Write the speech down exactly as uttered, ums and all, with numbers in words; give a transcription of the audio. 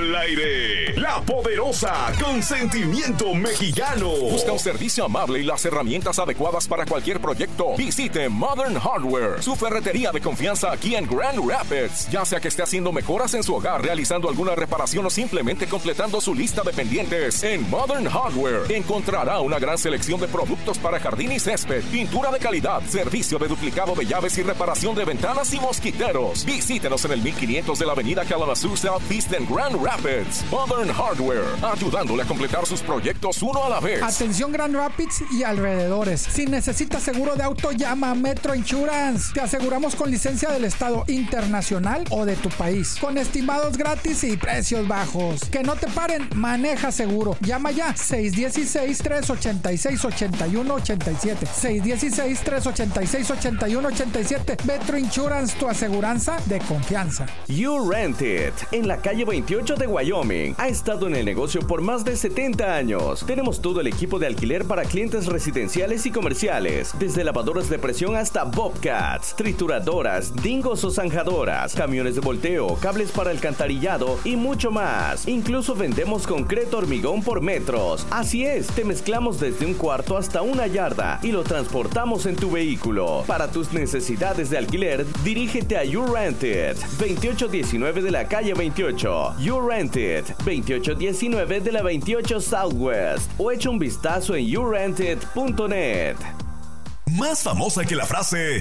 al aire. La poderosa con sentimiento mexicano. Busca un servicio amable y las herramientas adecuadas para cualquier proyecto. Visite Modern Hardware, su ferretería de confianza aquí en Grand Rapids. Ya sea que esté haciendo mejoras en su hogar, realizando alguna reparación o simplemente completando su lista de pendientes, en Modern Hardware encontrará una gran selección de productos para jardín y césped, pintura de calidad, servicio de duplicado de llaves y reparación de ventanas y mosquiteros. Visítenos en el mil quinientos de la avenida Kalamazoo Southeast en Grand Rapids. Modern Hardware, ayudándole a completar sus proyectos uno a la vez. Atención Grand Rapids y alrededores. Si necesitas seguro de auto, llama a Metro Insurance. Te aseguramos con licencia del estado, internacional o de tu país, con estimados gratis y precios bajos. Que no te paren, maneja seguro. Llama ya seis uno seis, tres ocho seis, ocho uno ocho siete. seis uno seis, tres ocho seis, ocho uno ocho siete. Metro Insurance, tu aseguranza de confianza. You Rent It, en la calle veintiocho de Wyoming. Ha estado en el negocio por más de setenta años. Tenemos todo el equipo de alquiler para clientes residenciales y comerciales, desde lavadoras de presión hasta Bobcats, trituradoras, dingos o zanjadoras, camiones de volteo, cables para alcantarillado y mucho más. Incluso vendemos concreto hormigón por metros. Así es, te mezclamos desde un cuarto hasta una yarda y lo transportamos en tu vehículo. Para tus necesidades de alquiler, dirígete a You Rent It, veintiocho diecinueve de la calle veintiocho. You Rent It, veintiocho diecinueve de la veintiocho Southwest, o echa un vistazo en you rent it punto net. Más famosa que la frase